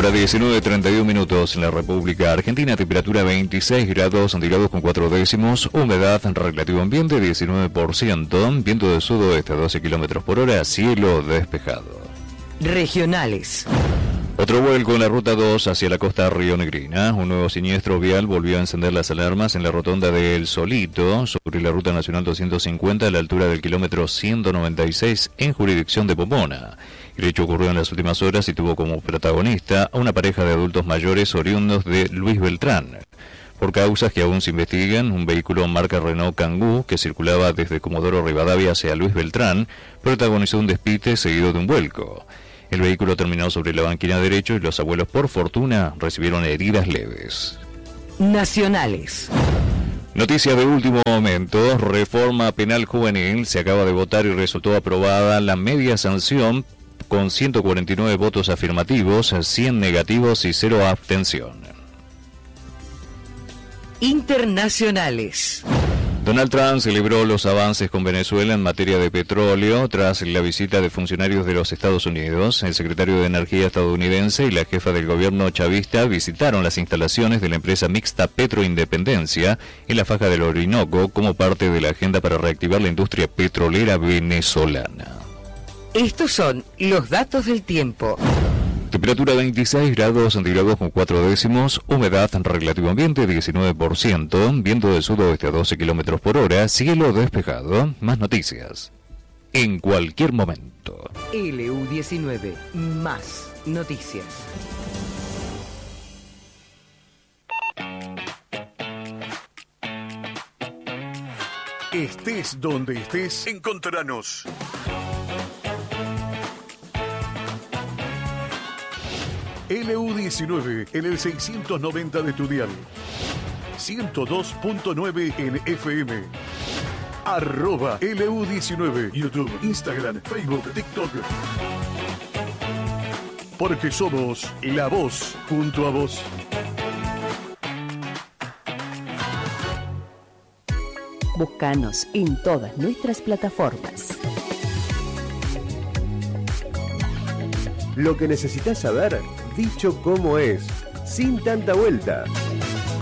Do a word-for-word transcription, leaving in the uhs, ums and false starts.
Hora diecinueve treinta y uno minutos en la República Argentina, temperatura veintiséis grados centígrados con cuatro décimos, humedad en relativo ambiente diecinueve por ciento, viento de sudoeste a doce kilómetros por hora, cielo despejado. Regionales. Otro vuelco en la ruta dos hacia la costa rionegrina. Un nuevo siniestro vial volvió a encender las alarmas en la rotonda de El Solito, sobre la ruta nacional doscientos cincuenta a la altura del kilómetro ciento noventa y seis en jurisdicción de Pomona. El hecho ocurrió en las últimas horas y tuvo como protagonista a una pareja de adultos mayores oriundos de Luis Beltrán. Por causas que aún se investigan, un vehículo marca Renault Kangoo que circulaba desde Comodoro Rivadavia hacia Luis Beltrán protagonizó un despiste seguido de un vuelco. El vehículo terminó sobre la banquina derecha y los abuelos, por fortuna, recibieron heridas leves. Nacionales. Noticia de último momento, reforma penal juvenil, se acaba de votar y resultó aprobada la media sanción con ciento cuarenta y nueve votos afirmativos, cien negativos y cero abstención. Internacionales. Donald Trump celebró los avances con Venezuela en materia de petróleo tras la visita de funcionarios de los Estados Unidos. El secretario de Energía estadounidense y la jefa del gobierno chavista visitaron las instalaciones de la empresa mixta Petroindependencia en la faja del Orinoco como parte de la agenda para reactivar la industria petrolera venezolana. Estos son los datos del tiempo. Temperatura veintiséis grados centígrados con cuatro décimos, humedad en relativo ambiente diecinueve por ciento, viento del sudoeste a doce kilómetros por hora, cielo despejado. Más noticias en cualquier momento. L U diecinueve, más noticias. Estés donde estés, encontranos. L U diecinueve en el seiscientos noventa de tu dial, ciento dos punto nueve en F M, arroba L U diecinueve, YouTube, Instagram, Facebook, TikTok. Porque somos la voz junto a vos. Búscanos en todas nuestras plataformas. Lo que necesitas saber, dicho como es, sin tanta vuelta.